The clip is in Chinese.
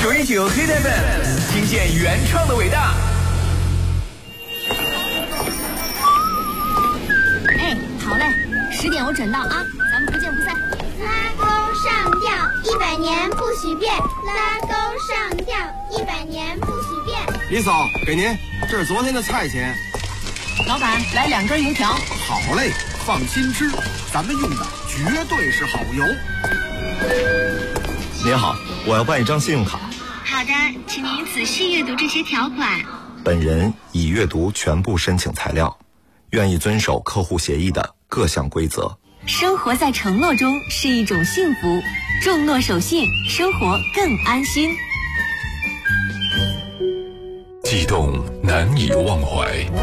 919黑带FM，听见原创的伟大。 哎，好嘞，10点我准到啊，咱们不见不散。 拉钩上吊，100年不许变。拉钩上吊，100年不许变。 李嫂，给您，这是昨天的菜钱。 老板，来2根油条。 好嘞，放心吃，咱们用的绝对是好油。 您好，我要办一张信用卡。 好的，请您仔细阅读这些条款。 本人已阅读全部申请材料，愿意遵守客户协议的各项规则。 生活在承诺中是一种幸福，重诺守信，生活更安心。 悸动难以忘怀，